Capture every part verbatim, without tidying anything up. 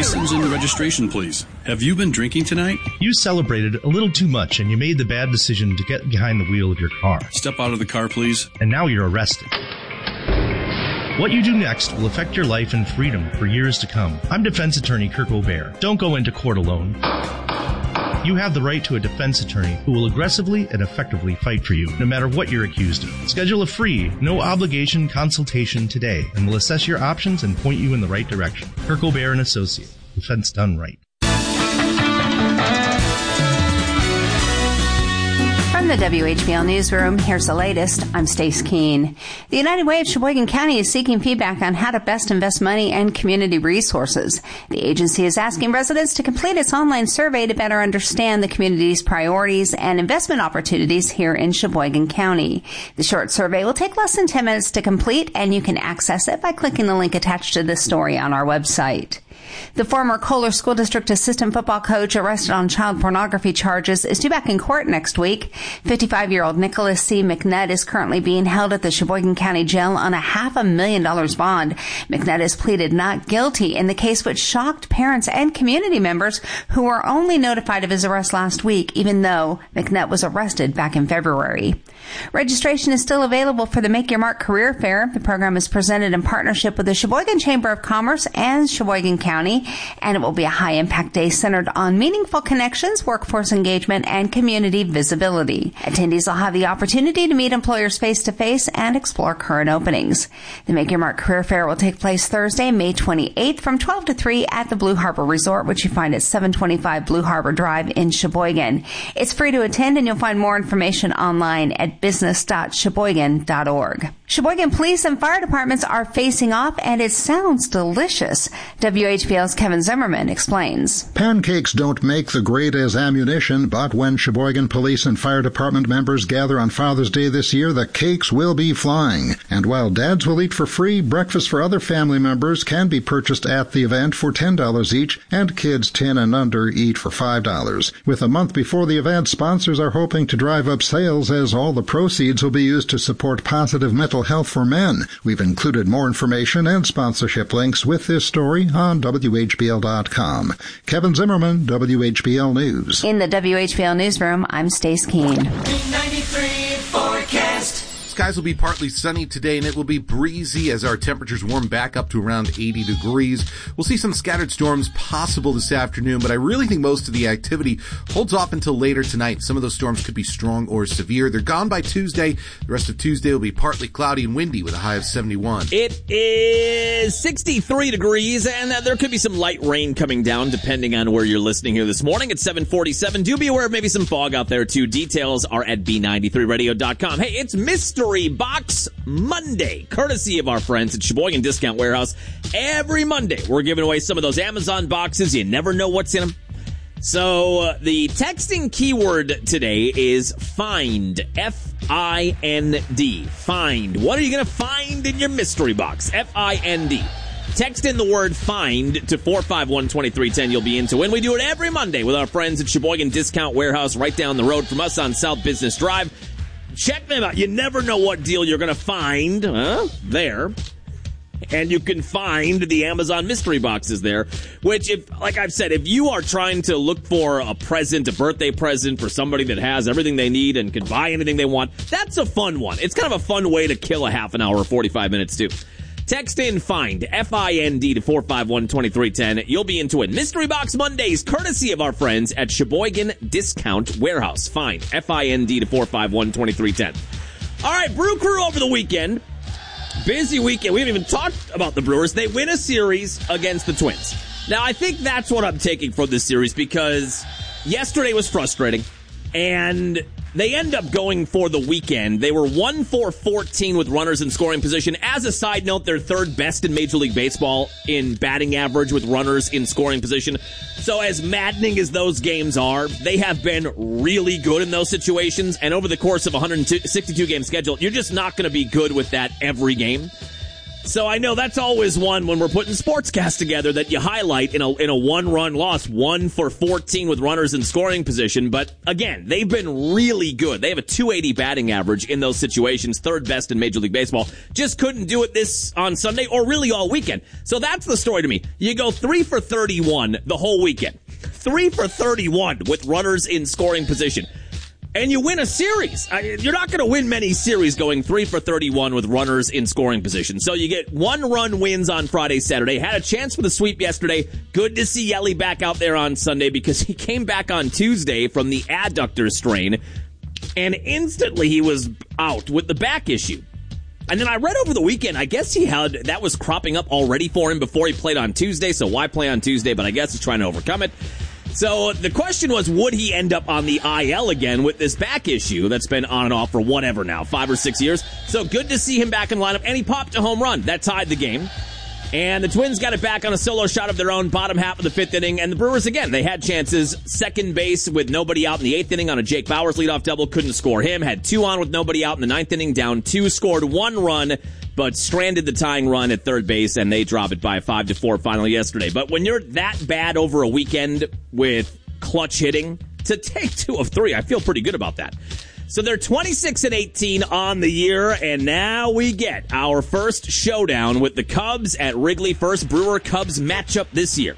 License and registration, please. Have you been drinking tonight? You celebrated a little too much and you made the bad decision to get behind the wheel of your car. Step out of the car, please. And now you're arrested. What you do next will affect your life and freedom for years to come. I'm defense attorney Kirk O'Bear. Don't go into court alone. You have the right to a defense attorney who will aggressively and effectively fight for you, no matter what you're accused of. Schedule a free, no-obligation consultation today, and we'll assess your options and point you in the right direction. Kirk O'Bear and Associate. Defense done right. From the W H B L Newsroom, here's the latest. I'm Stace Keene. The United Way of Sheboygan County is seeking feedback on how to best invest money and community resources. The agency is asking residents to complete its online survey to better understand the community's priorities and investment opportunities here in Sheboygan County. The short survey will take less than ten minutes to complete, and you can access it by clicking the link attached to this story on our website. The former Kohler School District assistant football coach arrested on child pornography charges is due back in court next week. fifty-five-year-old Nicholas C. McNutt is currently being held at the Sheboygan County Jail on a half a million dollars bond. McNutt has pleaded not guilty in the case, which shocked parents and community members who were only notified of his arrest last week, even though McNutt was arrested back in February. Registration is still available for the Make Your Mark Career Fair. The program is presented in partnership with the Sheboygan Chamber of Commerce and Sheboygan County, and it will be a high-impact day centered on meaningful connections, workforce engagement, and community visibility. Attendees will have the opportunity to meet employers face-to-face and explore current openings. The Make Your Mark Career Fair will take place Thursday, May twenty-eighth from twelve to three at the Blue Harbor Resort, which you find at seven twenty-five Blue Harbor Drive in Sheboygan. It's free to attend, and you'll find more information online at business dot sheboygan dot org. Sheboygan police and fire departments are facing off, and it sounds delicious. W H B L's Kevin Zimmerman explains. Pancakes don't make the grade as ammunition, but when Sheboygan police and fire department members gather on Father's Day this year, the cakes will be flying. And while dads will eat for free, breakfast for other family members can be purchased at the event for ten dollars each, and kids ten and under eat for five dollars. With a month before the event, sponsors are hoping to drive up sales, as all the proceeds will be used to support positive mental health for men. We've included more information and sponsorship links with this story on W H B L dot com. Kevin Zimmerman, W H B L News. In the W H B L Newsroom, I'm Stace Keene. ninety-three forecast. Skies will be partly sunny today, and it will be breezy as our temperatures warm back up to around eighty degrees. We'll see some scattered storms possible this afternoon, but I really think most of the activity holds off until later tonight. Some of those storms could be strong or severe. They're gone by Tuesday. The rest of Tuesday will be partly cloudy and windy with a high of seventy-one. It is sixty-three degrees, and uh, there could be some light rain coming down depending on where you're listening here this morning at seven forty-seven. Do be aware of maybe some fog out there, too. Details are at B ninety-three radio dot com. Hey, it's Mister Box Monday, courtesy of our friends at Sheboygan Discount Warehouse. Every Monday, we're giving away some of those Amazon boxes. You never know what's in them. So uh, the texting keyword today is find, F I N D, find. What are you going to find in your mystery box? F I N D. Text in the word find to four five one, two three one zero. You'll be into it. We do it every Monday with our friends at Sheboygan Discount Warehouse right down the road from us on South Business Drive. Check them out. You never know what deal you're going to find huh, there. And you can find the Amazon mystery boxes there, which, if, like I've said, if you are trying to look for a present, a birthday present for somebody that has everything they need and can buy anything they want, that's a fun one. It's kind of a fun way to kill a half an hour or forty-five minutes, too. Text in find, F I N D, to four five one, two three one zero. You'll be into it. Mystery Box Mondays, courtesy of our friends at Sheboygan Discount Warehouse. Find, F I N D, to four five one, two three one zero. All right, Brew Crew over the weekend. Busy weekend. We haven't even talked about the Brewers. They win a series against the Twins. Now, I think that's what I'm taking from this series, because yesterday was frustrating, and they end up going for the weekend. They were one for fourteen with runners in scoring position. As a side note, they're third best in Major League Baseball in batting average with runners in scoring position. So as maddening as those games are, they have been really good in those situations. And over the course of a one hundred sixty-two game schedule, you're just not going to be good with that every game. So I know that's always one when we're putting Sportscast together that you highlight in a in a one-run loss, one for fourteen with runners in scoring position. But again, they've been really good. They have a two eighty batting average in those situations, third best in Major League Baseball. Just couldn't do it this on Sunday or really all weekend. So that's the story to me. You go three for thirty-one the whole weekend. three for thirty-one with runners in scoring position. And you win a series. You're not going to win many series going three for thirty-one with runners in scoring position. So you get one-run wins on Friday, Saturday. Had a chance for the sweep yesterday. Good to see Yelly back out there on Sunday because he came back on Tuesday from the adductor strain, and instantly he was out with the back issue. And then I read over the weekend, I guess he had, that was cropping up already for him before he played on Tuesday, so why play on Tuesday? But I guess he's trying to overcome it. So the question was, would he end up on the I L again with this back issue that's been on and off for whatever now, five or six years? So good to see him back in the lineup, and he popped a home run. That tied the game. And the Twins got it back on a solo shot of their own, bottom half of the fifth inning. And the Brewers, again, they had chances. Second base with nobody out in the eighth inning on a Jake Bauers leadoff double. Couldn't score him. Had two on with nobody out in the ninth inning. Down two, scored one run, but stranded the tying run at third base, and they drop it by five to four finally yesterday. But when you're that bad over a weekend with clutch hitting, to take two of three, I feel pretty good about that. So they're twenty-six and eighteen on the year, and now we get our first showdown with the Cubs at Wrigley. First Brewer-Cubs matchup this year.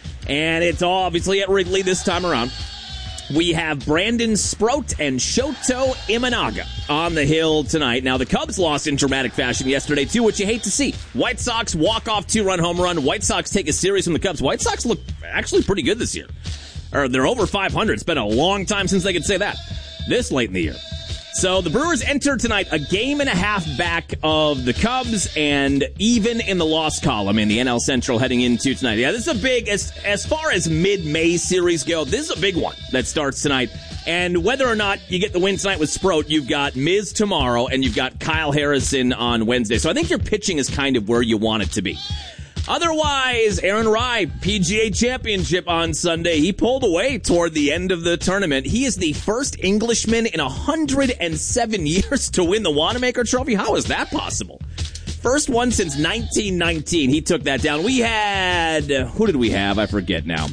And it's obviously at Wrigley this time around. We have Brandon Sproat and Shoto Imanaga on the hill tonight. Now, the Cubs lost in dramatic fashion yesterday, too, which you hate to see. White Sox walk-off two-run home run. White Sox take a series from the Cubs. White Sox look actually pretty good this year. Or they're over five hundred. It's been a long time since they could say that. This late in the year. So the Brewers enter tonight a game and a half back of the Cubs and even in the loss column in the N L Central heading into tonight. Yeah, this is a big, as, as far as mid-May series go, this is a big one that starts tonight. And whether or not you get the win tonight with Sproat, you've got Miz tomorrow and you've got Kyle Harrison on Wednesday. So I think your pitching is kind of where you want it to be. Otherwise, Aaron Rai, P G A Championship on Sunday. He pulled away toward the end of the tournament. He is the first Englishman in one hundred seven years to win the Wanamaker Trophy. How is that possible? First one since nineteen nineteen. He took that down. We had, who did we have? I forget now.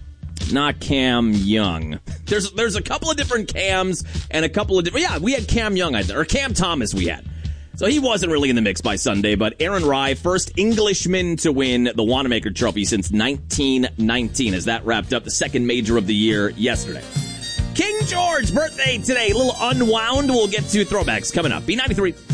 Not Cam Young. There's there's a couple of different Cams and a couple of different, yeah, we had Cam Young, or Cam Thomas we had. So he wasn't really in the mix by Sunday, but Aaron Rai, first Englishman to win the Wanamaker Trophy since nineteen nineteen, as that wrapped up the second major of the year yesterday. King George birthday today, a little unwound. We'll get to throwbacks coming up. B ninety-three.